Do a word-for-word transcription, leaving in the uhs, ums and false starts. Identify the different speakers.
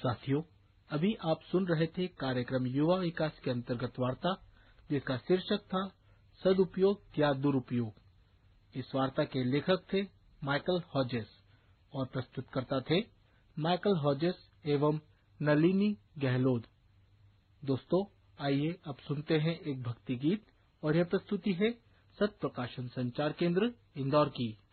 Speaker 1: साथियों, अभी आप सुन रहे थे कार्यक्रम युवा विकास के अंतर्गत वार्ता, जिसका शीर्षक था सदुपयोग या दुरुपयोग। इस वार्ता के लेखक थे माइकल हॉजेस और प्रस्तुतकर्ता थे माइकल हॉजेस एवं नलिनी गहलोत। दोस्तों, आइए अब सुनते हैं एक भक्ति गीत, और यह प्रस्तुति है सत्य प्रकाशन संचार केंद्र इंदौर की।